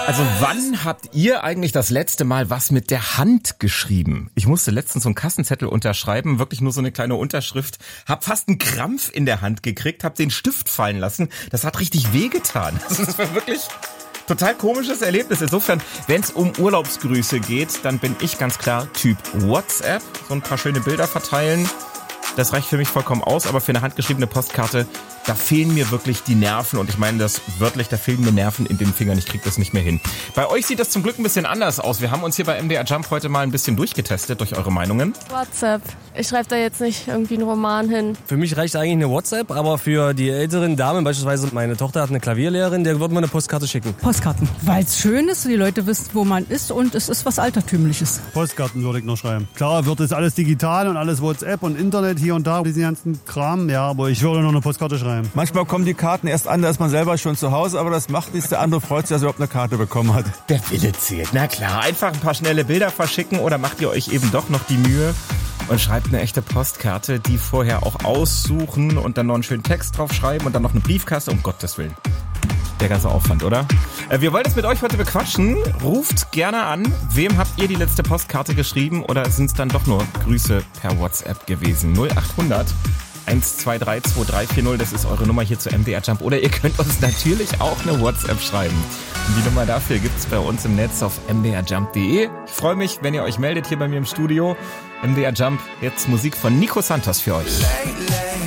Also wann habt ihr eigentlich das letzte Mal was mit der Hand geschrieben? Ich musste letztens so einen Kassenzettel unterschreiben, wirklich nur so eine kleine Unterschrift, hab fast einen Krampf in der Hand gekriegt, hab den Stift fallen lassen. Das hat richtig wehgetan. Das war wirklich total komisches Erlebnis. Insofern, wenn es um Urlaubsgrüße geht, dann bin ich ganz klar Typ WhatsApp. So ein paar schöne Bilder verteilen. Das reicht für mich vollkommen aus, aber für eine handgeschriebene Postkarte, da fehlen mir wirklich die Nerven und ich meine das wörtlich, da fehlen mir Nerven in den Fingern, ich krieg das nicht mehr hin. Bei euch sieht das zum Glück ein bisschen anders aus. Wir haben uns hier bei MDR Jump heute mal ein bisschen durchgetestet durch eure Meinungen. WhatsApp. Ich schreibe da jetzt nicht irgendwie einen Roman hin. Für mich reicht eigentlich eine WhatsApp, aber für die älteren Damen, beispielsweise meine Tochter hat eine Klavierlehrerin, der würde man eine Postkarte schicken. Postkarten, weil es schön ist, die Leute wissen, wo man ist und es ist was Altertümliches. Postkarten würde ich noch schreiben. Klar wird es alles digital und alles WhatsApp und Internet hier und da, diesen ganzen Kram, ja, aber ich würde noch eine Postkarte schreiben. Manchmal kommen die Karten erst an, da ist man selber schon zu Hause, aber das macht nichts. Der andere freut sich, dass er überhaupt eine Karte bekommen hat. Der Wille zählt, na klar. Einfach ein paar schnelle Bilder verschicken oder macht ihr euch eben doch noch die Mühe und schreibt eine echte Postkarte, die vorher auch aussuchen und dann noch einen schönen Text draufschreiben und dann noch eine Briefkasse, um Gottes Willen. Der ganze Aufwand, oder? Wir wollen es mit euch heute bequatschen. Ruft gerne an. Wem habt ihr die letzte Postkarte geschrieben oder sind es dann doch nur Grüße per WhatsApp gewesen? 0800 123 2340, das ist eure Nummer hier zu MDR Jump. Oder ihr könnt uns natürlich auch eine WhatsApp schreiben. Und die Nummer dafür gibt's bei uns im Netz auf mdrjump.de. Ich freue mich, wenn ihr euch meldet hier bei mir im Studio. MDR Jump, jetzt Musik von Nico Santos für euch.